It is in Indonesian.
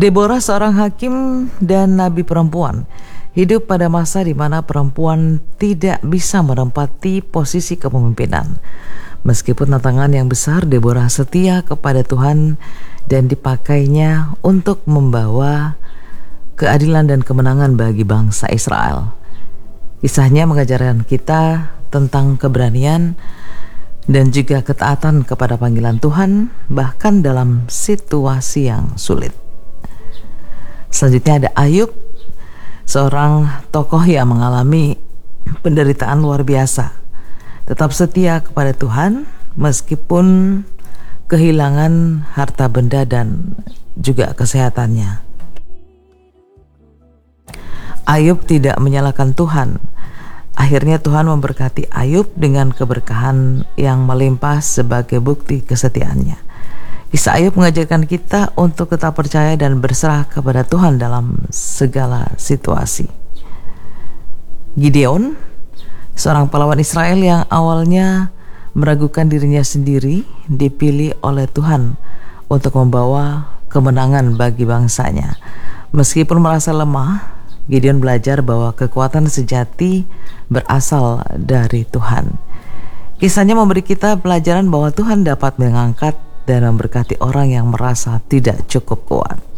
Deborah, seorang hakim dan nabi perempuan, hidup pada masa di mana perempuan tidak bisa menempati posisi kepemimpinan. Meskipun tantangan yang besar, Deborah setia kepada Tuhan dan dipakainya untuk membawa keadilan dan kemenangan bagi bangsa Israel. Kisahnya mengajarkan kita tentang keberanian dan juga ketaatan kepada panggilan Tuhan, bahkan dalam situasi yang sulit. Selanjutnya ada Ayub, seorang tokoh yang mengalami penderitaan luar biasa, tetap setia kepada Tuhan meskipun kehilangan harta benda dan juga kesehatannya. Ayub tidak menyalahkan Tuhan. Akhirnya Tuhan memberkati Ayub dengan keberkahan yang melimpah sebagai bukti kesetiaannya. Kisah Ayub mengajarkan kita untuk tetap percaya dan berserah kepada Tuhan dalam segala situasi. Gideon, seorang pahlawan Israel yang awalnya meragukan dirinya sendiri, dipilih oleh Tuhan untuk membawa kemenangan bagi bangsanya. Meskipun merasa lemah, Gideon belajar bahwa kekuatan sejati berasal dari Tuhan. Kisahnya memberi kita pelajaran bahwa Tuhan dapat mengangkat dan memberkati orang yang merasa tidak cukup kuat.